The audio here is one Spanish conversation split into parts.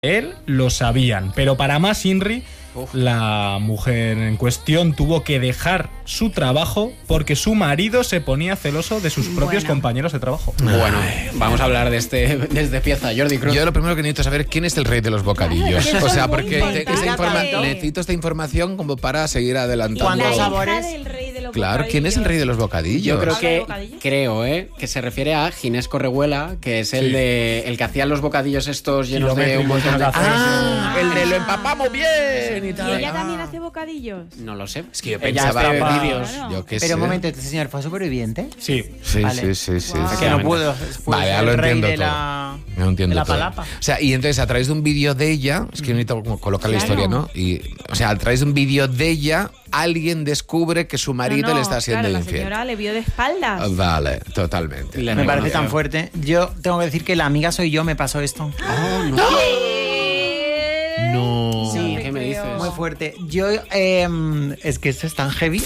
él lo sabían, pero para más Inri, la mujer en cuestión tuvo que dejar su trabajo porque su marido se ponía celoso de sus propios compañeros de trabajo. Bueno, vamos a hablar desde pieza, Jordi Cruz. Yo lo primero que necesito saber quién es el rey de los bocadillos. Claro, o sea, porque necesito necesito esta información como para seguir adelantando. ¿Cuántos sabores? Claro, ¿quién es el rey de los bocadillos? Yo creo que se refiere a Ginés Correguela, que es el que hacía los bocadillos estos llenos de un montón de... el de lo empapamos bien y tal. ¿Y ella también hace bocadillos? No lo sé. Es que yo Ella pensaba hace vídeos. Yo qué Pero sé. un momento, ¿este señor fue superviviente? Sí. Sí, Vale. sí. Que no pudo. Vale, ya lo entiendo todo. No entiendo de la todo. palapa. O sea, y entonces a través de un vídeo de ella, es que yo necesito como colocar la historia, ¿no? Y, o sea, a través de un vídeo de ella, alguien descubre que su marido le está siendo la infiel. señora le vio de espaldas. Vale, totalmente. Me parece tan fuerte. Yo tengo que decir que la amiga soy yo, me pasó esto. No. Sí, ¿qué me dices? muy fuerte. Yo, es que esto es tan heavy.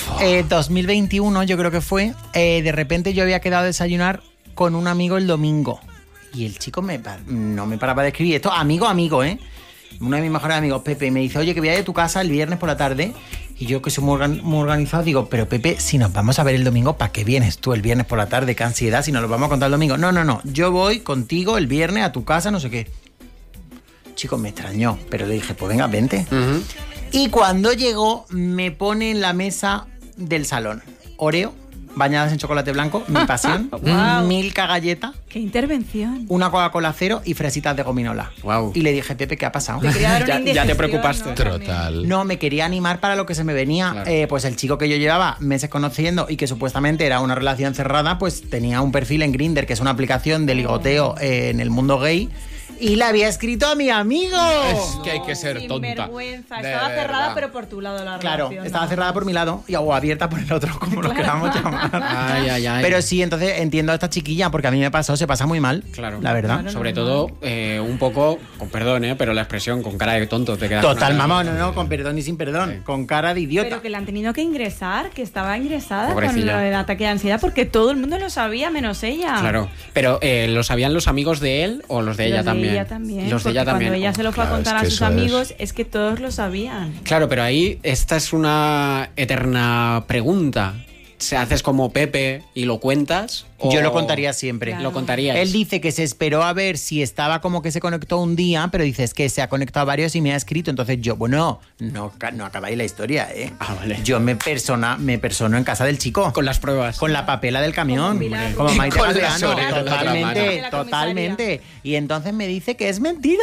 2021 yo creo que fue, de repente yo había quedado a desayunar con un amigo el domingo. Y el chico no me paraba de escribir. Esto, amigo, uno de mis mejores amigos, Pepe, me dice, oye, que voy a ir a tu casa el viernes por la tarde. Y yo, que soy muy organizado, digo, pero Pepe, si nos vamos a ver el domingo, ¿para qué vienes tú el viernes por la tarde? Qué ansiedad, si nos lo vamos a contar el domingo. No, yo voy contigo el viernes a tu casa, no sé qué. Chico, me extrañó, pero le dije, pues venga, vente. Y cuando llegó, me pone en la mesa del salón Oreo, bañadas en chocolate blanco, mi pasión, Milka galleta, ¡Qué intervención! una Coca-Cola cero y fresitas de gominola. Wow. Y le dije, Pepe, ¿qué ha pasado? Te quería dar una Ya te indigestión, preocupaste. ¿no? Total. No, me quería animar para lo que se me venía. Claro. Pues el chico que yo llevaba meses conociendo y que supuestamente era una relación cerrada, pues tenía un perfil en Grindr, que es una aplicación de ligoteo en el mundo gay. Y le había escrito a mi amigo. Es que hay que ser Sin tonta. vergüenza. De Estaba cerrada, verdad. pero por tu lado la Claro, relación. estaba ¿no? cerrada por mi lado o abierta por el otro, como lo queramos llamar. Ay. Pero sí, entonces entiendo a esta chiquilla, porque a mí me pasó, se pasa muy mal, Claro. la verdad. Claro. Sobre todo, un poco, con perdón, pero la expresión con cara de tonto te queda. Total, mamá, no, con perdón y sin perdón, con cara de idiota. Pero que la han tenido que ingresar, que estaba ingresada Pobrecilla. con el ataque de ansiedad, porque todo el mundo lo sabía, menos ella. Claro, pero ¿lo sabían los amigos de él o los de ella también? Ella también. Los de ella porque también. Cuando ella se lo fue a Claro, contar es que a sus eso amigos, es que todos lo sabían. Claro, pero ahí esta es una eterna pregunta. ¿Se haces como Pepe y lo cuentas? Yo lo contaría siempre. Claro. Lo contarías. Él dice que se esperó a ver si estaba como que se conectó un día, pero dice es que se ha conectado a varios y me ha escrito. Entonces yo, bueno, no acabáis la historia, ¿eh? Ah, vale. Yo me persono en casa del chico. Con las pruebas. Con la papela del camión. Como Como Maite Con las Galdeano. orejas de la Totalmente, mano. totalmente. Y entonces me dice que es mentira.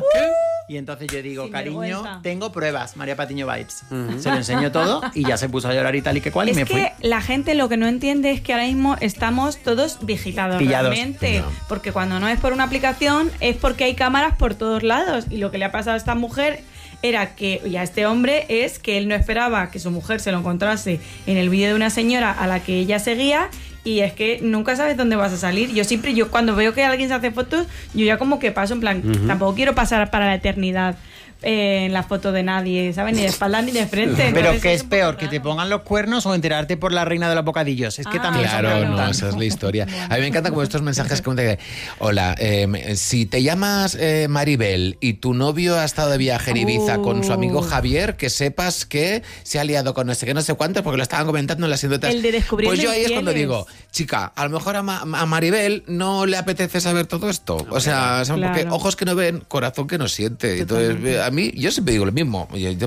Y entonces yo digo, Sin cariño, vergüenza. tengo pruebas, María Patiño Vibes. Se lo enseño todo y ya se puso a llorar y tal y que cual y Es me fui. que la gente lo que no entiende es que ahora mismo estamos todos vigilados Pillados. realmente. No. Porque cuando no es por una aplicación, es porque hay cámaras por todos lados. Y lo que le ha pasado a esta mujer era que, y a este hombre, es que él no esperaba que su mujer se lo encontrase en el vídeo de una señora a la que ella seguía. Y es que nunca sabes dónde vas a salir. Yo cuando veo que alguien se hace fotos, yo ya como que paso en plan, tampoco quiero pasar para la eternidad en la foto de nadie, ¿sabes? Ni de espalda ni de frente. Pero Entonces ¿qué es un poco peor? ¿Que te raro. pongan los cuernos o enterarte por la reina de los bocadillos? Es que también se Claro, no, preguntan. esa es la historia. A mí me encanta como estos mensajes que te hola, si te llamas Maribel y tu novio ha estado de viaje en Ibiza con su amigo Javier, que sepas que se ha liado con no sé qué, no sé cuántos, porque lo estaban comentando en las anécdotas. El de descubrir Pues yo ahí es cuando infieles. digo, chica, a lo mejor a Maribel no le apetece saber todo esto. O sea, ¿sabes? Porque Claro. ojos que no ven, corazón que no siente. Entonces, a mí, yo siempre digo lo mismo.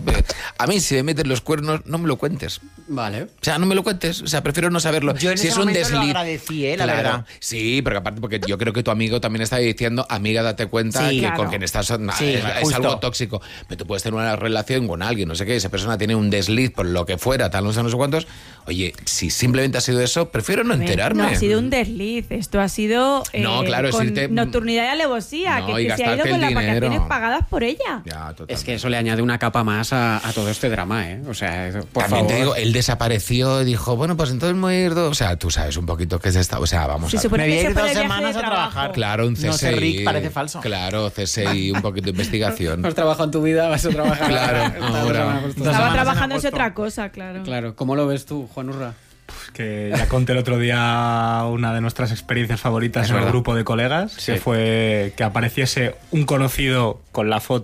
A mí, si me meten los cuernos, no me lo cuentes. Vale. O sea, no me lo cuentes. O sea, prefiero no saberlo. Yo en si ese es un momento lo desliz. agradecí, la verdad. Sí, pero aparte, porque yo creo que tu amigo también está diciendo, amiga, date cuenta Sí, que claro. con quien estás Sí, es justo. algo tóxico. Pero tú puedes tener una relación con alguien, no sé qué, esa persona tiene un desliz por lo que fuera, tal, no sé cuántos. Oye, si simplemente ha sido eso, prefiero no enterarme. No ha sido un desliz, esto ha sido No, claro, es con irte- nocturnidad y alevosía, No, que y se ha ido gastarte con el las dinero. vacaciones pagadas por ella. Ya, totalmente. Es que eso le añade una capa más a todo este drama, ¿eh? O sea, por También favor. te digo, él desapareció y dijo, bueno, pues entonces me voy a ir o sea, tú sabes un poquito qué es esta, o sea, vamos Se a ver. supone Me voy a que ir se fue 2 de viaje semanas de a trabajo. trabajar. Claro, un CSI. No sé, Rick, parece falso. Claro, CSI, un poquito de investigación. Has trabajado en tu vida, vas a trabajar. Claro, Esta ahora. semana justo. Dos Estaba semanas trabajando en en agosto. otra cosa, claro. Claro, ¿cómo lo ves tú, Juan Urra? Que ya conté el otro día una de nuestras experiencias favoritas en un grupo de colegas, Sí. que fue que apareciese un conocido con la foto